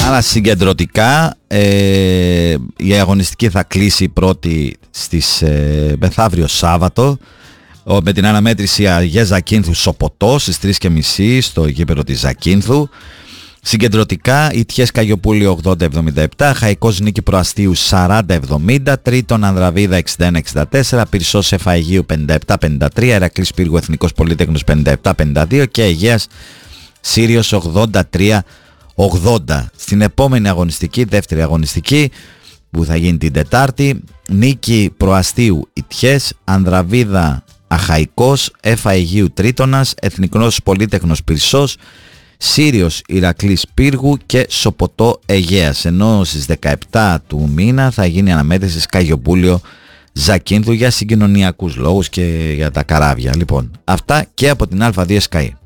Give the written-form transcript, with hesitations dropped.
Αλλά συγκεντρωτικά η αγωνιστική θα κλείσει πρώτη στις μεθαύριο Σάββατο με την αναμέτρηση Αγίας Ζακίνθου Σοποτό στις 3.30 στο γήπεδο της Ζακίνθου. Συγκεντρωτικά Ιτιές Καγιοπούλη 80-77, Χαϊκός Νίκη Προαστίου 40-70, Τρίτον Ανδραβίδα 61-64, Πυρσός Εφαηγείου 57-53, Ηρακλής Πύργου Εθνικός Πολύτεχνος 57-52 και Αιγαίας Σύριος 83-80. Στην επόμενη αγωνιστική, δεύτερη αγωνιστική που θα γίνει την Τετάρτη, Νίκη Προαστίου Ιτιές, Ανδραβίδα Αχαϊκός, Εφαηγείου Τρίτονας, Εθνικός Πολύτεχνος Πυρσός, Σύριος Ηρακλής Πύργου και Σοποτό Αιγαίας. Ενώ στις 17 του μήνα θα γίνει αναμέτρηση Σκαγιοπούλιο Ζακίνθου για συγκοινωνιακούς λόγους και για τα καράβια. Λοιπόν, αυτά και από την Α2 Sky.